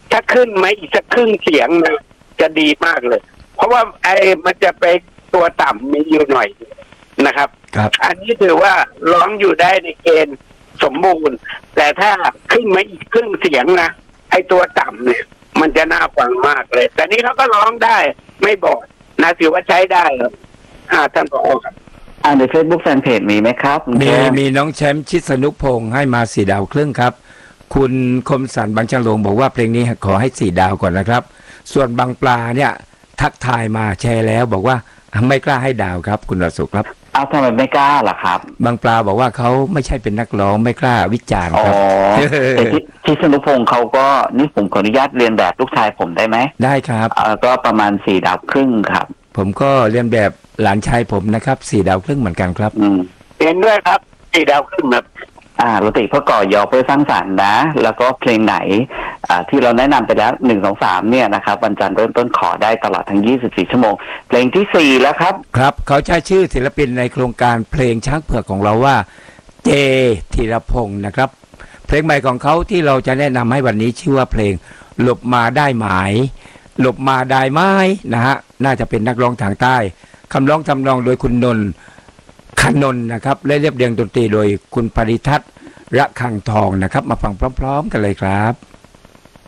ถ้าขึ้นไหมอีกสักครึ่งเสียงนะจะดีมากเลย เพราะว่ามันจะไปตัวต่ำมีอยู่หน่อยนะครับครับอันนี้ถือว่าร้องอยู่ได้ในเกณฑ์สมบูรณ์ แต่ถ้าขึ้นมาอีกครึ่งเสียงนะไอตัวต่ำเนี่ย มันจะน่าฟังมากเลย แต่นี้เขาก็ร้องได้ไม่บอดนะถือว่าใช้ได้ครับท่านผอครับใน Facebook Fanpage มีไหมครับมีน้องแชมป์ชิดสนุกพงษ์ให้มา4 ดาวครึ่งครับคุณคมสันต์บางช่างหลวงบอกว่าเพลงนี้ขอให้4 ดาวก่อนนะครับส่วนบางปลาเนี่ยทักทายมาแชร์แล้วบอกว่าไม่กล้าให้ดาวครับคุณรสุครับทำไมไม่กล้าล่ะครับบางปลาบอกว่าเขาไม่ใช่เป็นนักร้องไม่กล้าวิจารณ์ครับแต่ที่สนุพงษ์เขาก็นี่ผมขออนุญาตเรียนแบบลูกชายผมได้ไหมได้ครับก็ประมาณ4 ดาวครึ่งครับผมก็เรียนแบบหลานชายผมนะครับ4 ดาวครึ่งเหมือนกันครับเห็นด้วยครับ4 ดาวครึ่งครับรติเพื่อก่อยอเพื่อสร้างสรรค์นะแล้วก็เพลงไหนที่เราแนะนำไปแล้ว1 2 3เนี่ยนะครับวันจันทร์เริ่มต้นขอได้ตลอดทั้ง24 ชั่วโมงเพลงที่4แล้วครับครับเขาใช้ชื่อศิลปินในโครงการเพลงช้างเผือกของเราว่าเจธีรพงศ์นะครับเพลงใหม่ของเขาที่เราจะแนะนำให้วันนี้ชื่อว่าเพลงหลบมาได้ไหมหลบมาได้ไหมนะฮะน่าจะเป็นนักร้องทางใต้คำร้องทำนองโดยคุณนนท์ขนนท์นะครับและเรียบเรียงดนตรีโดยคุณปริทัศน์ระฆังทองนะครับมาฟังพร้อมๆกันเลยครับ